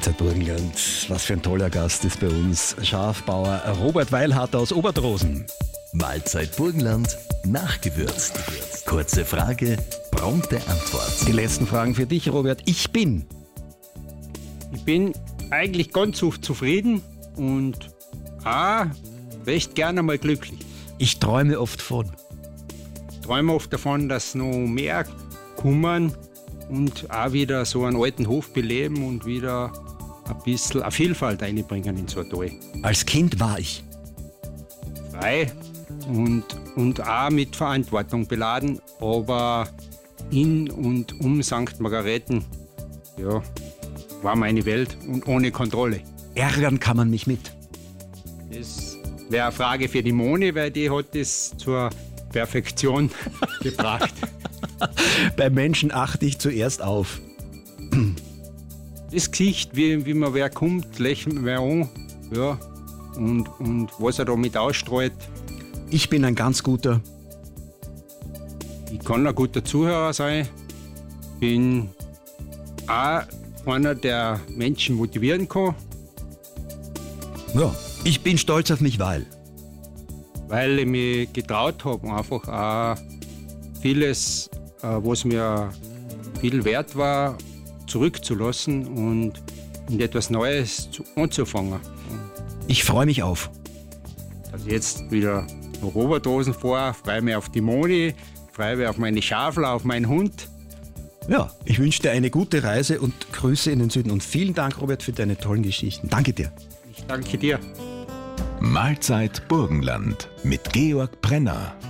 Mahlzeit Burgenland. Was für ein toller Gast ist bei uns. Schafbauer Robert Weilharter aus Obertrosen. Mahlzeit Burgenland, nachgewürzt. Kurze Frage, prompte Antwort. Die letzten Fragen für dich, Robert. Ich bin eigentlich ganz zufrieden und auch recht gerne mal glücklich. Ich träume oft von. Ich träume oft davon, dass noch mehr kommen und auch wieder so einen alten Hof beleben und wieder ein bisschen eine Vielfalt einbringen in so ein Tal. Als Kind war ich. Frei und auch mit Verantwortung beladen, aber in und um St. Margarethen, ja, war meine Welt und ohne Kontrolle. Ärgern kann man mich mit. Das wäre eine Frage für die Moni, weil die hat das zur Perfektion gebracht. Bei Menschen achte ich zuerst auf. Das Gesicht, wie man wer kommt, lächelt wer an, ja, und was er damit ausstrahlt. Ich bin ein ganz guter. Ich kann ein guter Zuhörer sein, bin auch einer, der Menschen motivieren kann, Ja, ich bin stolz auf mich, weil weil ich mich getraut habe, einfach auch vieles, was mir viel wert war, zurückzulassen und etwas Neues anzufangen. ich freue mich auf. Also jetzt wieder nach Obertrosen vor, freue mich auf die Moni, freue mich auf meine Schafel, auf meinen Hund. Ja, ich wünsche dir eine gute Reise und Grüße in den Süden. Und vielen Dank, Robert, für deine tollen Geschichten. Danke dir. Ich danke dir. Mahlzeit Burgenland mit Georg Brenner.